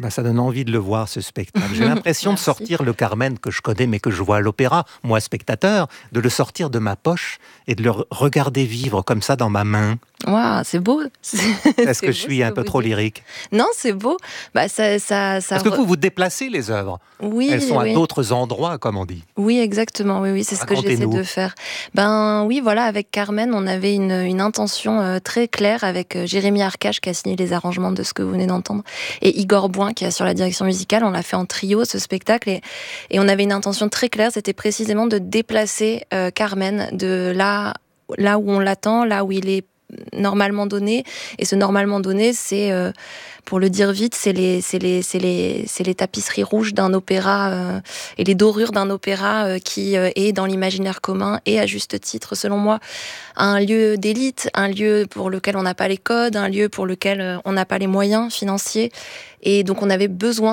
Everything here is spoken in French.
Ben, ça donne envie de le voir, ce spectacle. J'ai l'impression de sortir le Carmen que je connais, mais que je vois à l'opéra, moi spectateur, de le sortir de ma poche et de le regarder vivre comme ça dans ma main. Waouh, c'est beau. Est-ce que je suis un peu trop lyrique? Non, c'est beau. Bah, ça Parce que vous déplacez les œuvres. Oui, elles sont oui. à d'autres endroits, comme on dit. Oui, exactement. Oui, c'est ce que j'essaie de faire. Ben oui, voilà, avec Carmen, on avait une intention très claire avec Jérémy Arcache qui a signé les arrangements de ce que vous venez d'entendre et Igor Boin qui assure la direction musicale. On l'a fait en trio, ce spectacle, et on avait une intention très claire. C'était précisément de déplacer Carmen de là où on l'attend, là où il est normalement donné. Et ce normalement donné, c'est, pour le dire vite, c'est les tapisseries rouges d'un opéra et les dorures d'un opéra qui est dans l'imaginaire commun et à juste titre, selon moi, un lieu d'élite, un lieu pour lequel on n'a pas les codes, un lieu pour lequel on n'a pas les moyens financiers. Et donc on avait besoin